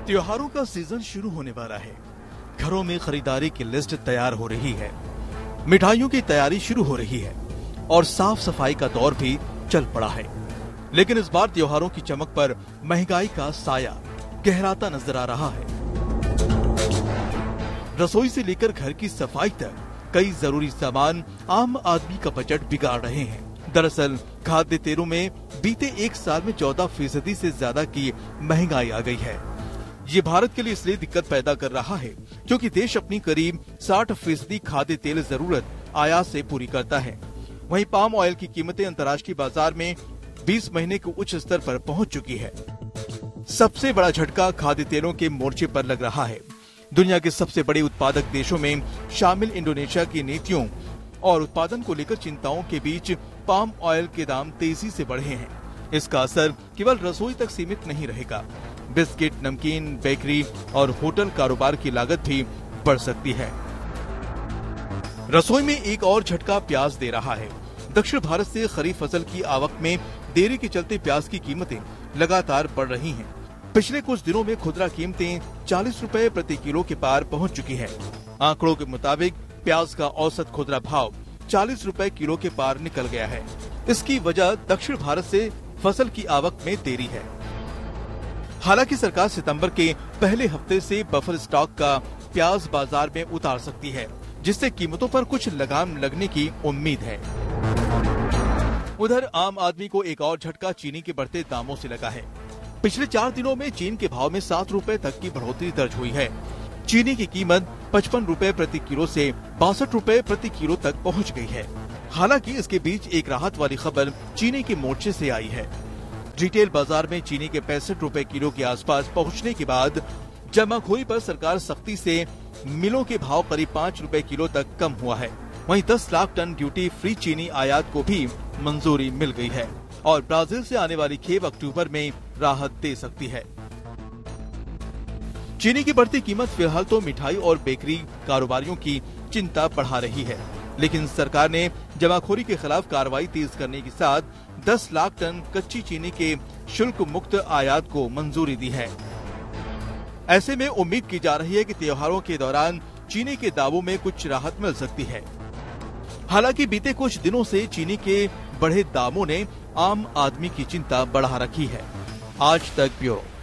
त्योहारों का सीजन शुरू होने वाला है। घरों में खरीदारी की लिस्ट तैयार हो रही है, मिठाइयों की तैयारी शुरू हो रही है और साफ सफाई का दौर भी चल पड़ा है। लेकिन इस बार त्योहारों की चमक पर महंगाई का साया गहराता नजर आ रहा है। रसोई से लेकर घर की सफाई तक कई जरूरी सामान आम आदमी का बजट बिगाड़ रहे हैं। दरअसल खाद्य तेलों में बीते एक साल में 14% से ज्यादा की महंगाई आ गई है। ये भारत के लिए इसलिए दिक्कत पैदा कर रहा है क्योंकि देश अपनी करीब 60% खाद्य तेल जरूरत आयात से पूरी करता है। वहीं पाम ऑयल की कीमतें अंतर्राष्ट्रीय बाजार में 20 महीने के उच्च स्तर पर पहुंच चुकी है। सबसे बड़ा झटका खाद्य तेलों के मोर्चे पर लग रहा है। दुनिया के सबसे बड़े उत्पादक देशों में शामिल इंडोनेशिया की नीतियों और उत्पादन को लेकर चिंताओं के बीच पाम ऑयल के दाम तेजी से बढ़े हैं। इसका असर केवल रसोई तक सीमित नहीं रहेगा। बिस्किट, नमकीन, बेकरी और होटल कारोबार की लागत भी बढ़ सकती है। रसोई में एक और झटका प्याज दे रहा है। दक्षिण भारत से खरीफ फसल की आवक में देरी के चलते प्याज की कीमतें लगातार बढ़ रही हैं। पिछले कुछ दिनों में खुदरा कीमतें 40 रुपए प्रति किलो के पार पहुंच चुकी है। आंकड़ों के मुताबिक प्याज का औसत खुदरा भाव 40 रुपए किलो के पार निकल गया है। इसकी वजह दक्षिण भारत से फसल की आवक में देरी है। हालांकि सरकार सितंबर के पहले हफ्ते से बफर स्टॉक का प्याज बाजार में उतार सकती है, जिससे कीमतों पर कुछ लगाम लगने की उम्मीद है। उधर आम आदमी को एक और झटका चीनी के बढ़ते दामों से लगा है। पिछले 4 दिनों में चीन के भाव में 7 रुपए तक की बढ़ोतरी दर्ज हुई है। चीनी की कीमत 55 रुपए प्रति किलो से 62 रुपए प्रति किलो तक पहुंच गई है। हालांकि इसके बीच एक राहत वाली खबर चीनी के मोर्चे से आई है। रिटेल बाजार में चीनी के 65 रुपए किलो के आसपास पहुंचने के बाद जमाखोरी पर सरकार सख्ती से मिलों के भाव करीब 5 रुपए किलो तक कम हुआ है। वहीं 10 लाख टन ड्यूटी फ्री चीनी आयात को भी मंजूरी मिल गई है और ब्राजील से आने वाली खेप अक्टूबर में राहत दे सकती है। चीनी की बढ़ती कीमत फिलहाल तो मिठाई और बेकरी कारोबारियों की चिंता बढ़ा रही है, लेकिन सरकार ने जमाखोरी के खिलाफ कार्रवाई तेज करने के साथ 10 लाख टन कच्ची चीनी के शुल्क मुक्त आयात को मंजूरी दी है। ऐसे में उम्मीद की जा रही है कि त्योहारों के दौरान चीनी के दामों में कुछ राहत मिल सकती है। हालांकि बीते कुछ दिनों से चीनी के बढ़े दामों ने आम आदमी की चिंता बढ़ा रखी है। आज तक ब्यूरो।